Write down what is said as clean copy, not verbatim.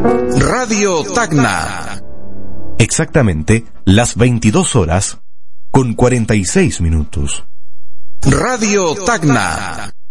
Radio Tacna. Exactamente las 22 horas con 46 minutos. Radio Tacna.